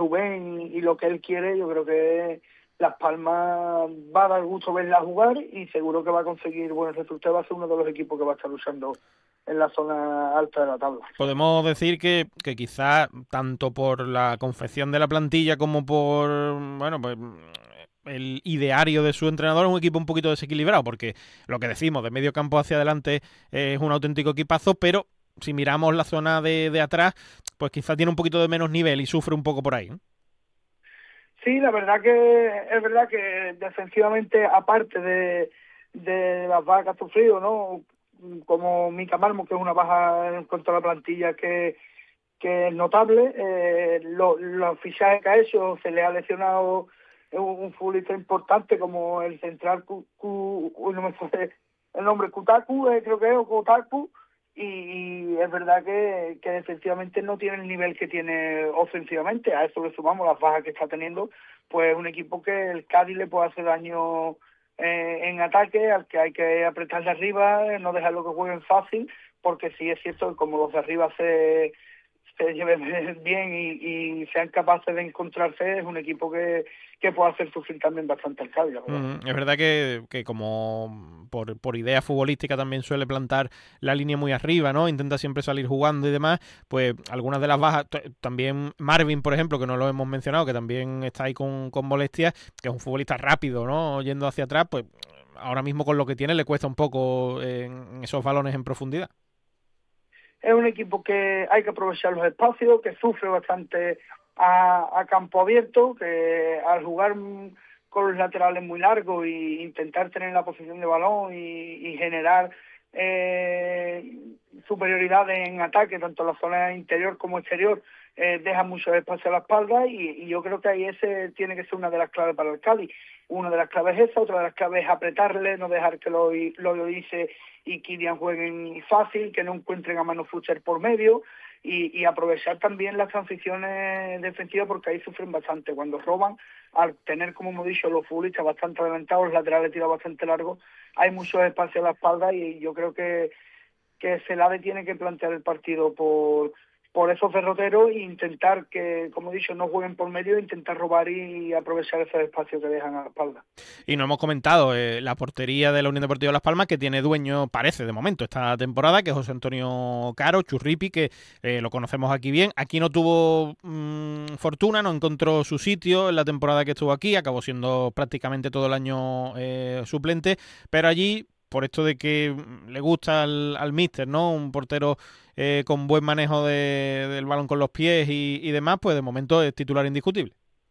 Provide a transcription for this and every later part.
Rubén y lo que él quiere, yo creo que Las Palmas va a dar gusto verla jugar y seguro que va a conseguir buenos resultados. Va a ser uno de los equipos que va a estar luchando en la zona alta de la tabla. Podemos decir que quizás tanto por la confección de la plantilla como por, bueno, pues el ideario de su entrenador es un equipo un poquito desequilibrado, porque lo que decimos, de medio campo hacia adelante es un auténtico equipazo, pero si miramos la zona de atrás, pues quizás tiene un poquito de menos nivel y sufre un poco por ahí, ¿no? Sí, la verdad que es verdad que defensivamente, aparte de las bajas que ha sufrido, ¿no? Como Mica Marmo, que es una baja en cuanto a la plantilla que es notable, los fichajes que ha hecho, se le ha lesionado un futbolista importante como el central no me sale el nombre, Kutaku, creo que es, o Kotaku, y es verdad que defensivamente no tiene el nivel que tiene ofensivamente. A eso le sumamos las bajas que está teniendo, pues un equipo que el Cádiz le puede hacer daño en ataque, al que hay que apretarle arriba, no dejarlo que jueguen fácil, porque sí es cierto que como los de arriba se lleven bien y sean capaces de encontrarse, es un equipo que puede hacer sufrir también bastante al Cádiz, la verdad. Es verdad que como por idea futbolística también suele plantar la línea muy arriba, ¿no? Intenta siempre salir jugando y demás, pues algunas de las bajas, también Marvin, por ejemplo, que no lo hemos mencionado, que también está ahí con molestias, que es un futbolista rápido, ¿no? Yendo hacia atrás, pues ahora mismo con lo que tiene le cuesta un poco en esos balones en profundidad. Es un equipo que hay que aprovechar los espacios, que sufre bastante a campo abierto, que al jugar con los laterales muy largos e intentar tener la posición de balón y generar superioridad en ataque, tanto en la zona interior como exterior, deja mucho espacio a la espalda y yo creo que ahí ese tiene que ser una de las claves para el Cádiz. Una de las claves es esa, otra de las claves es apretarle, no dejar que lo dice y Kylian jueguen fácil, que no encuentren a Manu Fuster por medio y aprovechar también las transiciones defensivas, porque ahí sufren bastante cuando roban, al tener, como hemos dicho, los futbolistas bastante adelantados, los laterales tirados bastante largos, hay mucho espacio a la espalda y yo creo que Celade tiene que plantear el partido por esos derroteros e intentar que, como he dicho, no jueguen por medio, intentar robar y aprovechar esos espacios que dejan a la espalda. Y no hemos comentado la portería de la Unión Deportiva Las Palmas, que tiene dueño, parece de momento, esta temporada, que es José Antonio Caro, Churripi, que lo conocemos aquí bien. Aquí no tuvo fortuna, no encontró su sitio en la temporada que estuvo aquí, acabó siendo prácticamente todo el año suplente, pero allí, por esto de que le gusta al míster, ¿no? Un portero con buen manejo del balón con los pies y demás, pues de momento es titular indiscutible.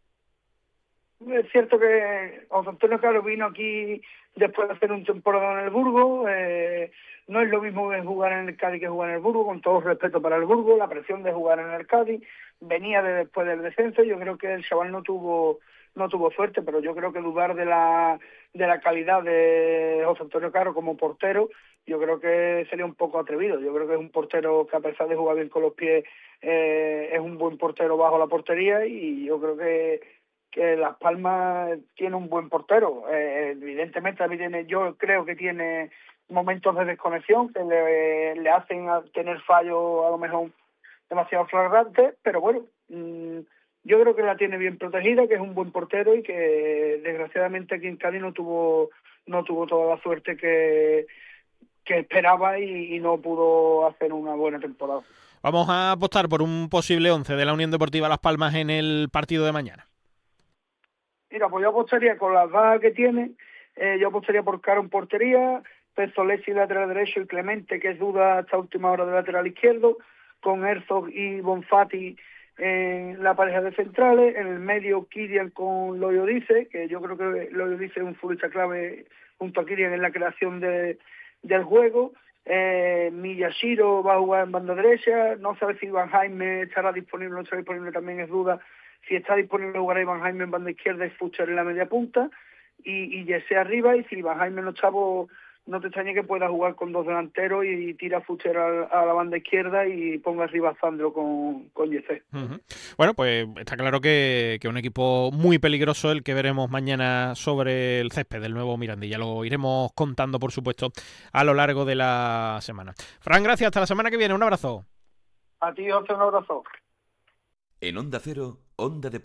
Es cierto que José Antonio Caro vino aquí después de hacer un temporada en el Burgos. No es lo mismo jugar en el Cádiz que jugar en el Burgos, con todo respeto para el Burgos, la presión de jugar en el Cádiz. Venía después del descenso. Yo creo que el chaval no tuvo suerte, pero yo creo que dudar de la calidad de José Antonio Caro como portero, yo creo que sería un poco atrevido. Yo creo que es un portero que, a pesar de jugar bien con los pies, es un buen portero bajo la portería, y yo creo que Las Palmas tiene un buen portero. Evidentemente también yo creo que tiene momentos de desconexión que le hacen tener fallos a lo mejor demasiado flagrantes, pero bueno, yo creo que la tiene bien protegida, que es un buen portero y que desgraciadamente aquí en Cádiz no tuvo toda la suerte que esperaba y no pudo hacer una buena temporada. Vamos a apostar por un posible 11 de la Unión Deportiva Las Palmas en el partido de mañana. Mira, pues yo apostaría con las bajas que tiene, yo apostaría por Caro en portería, Pezzolesi lateral derecho y Clemente, que es duda hasta última hora, de lateral izquierdo, con Herzog y Bonfatti en la pareja de centrales, en el medio Kylian con Loyo Dice, que yo creo que Loyo Dice es un futbolista clave junto a Kylian en la creación del juego. Miyashiro va a jugar en banda derecha, no sabe si Iván Jaime estará disponible o no estará disponible, también es duda. Si está disponible jugar a Iván Jaime en banda izquierda y Fuster en la media punta y Jesse arriba, y si Iván Jaime no está, no te extrañe que pueda jugar con dos delanteros y tira Fuster a la banda izquierda y ponga arriba a Sandro con Jesse. Uh-huh. Bueno, pues está claro que un equipo muy peligroso el que veremos mañana sobre el césped del nuevo Mirandilla. Lo iremos contando, por supuesto, a lo largo de la semana. Fran, gracias. Hasta la semana que viene. Un abrazo. A ti, José, un abrazo. En Onda Cero, Onda Deportiva.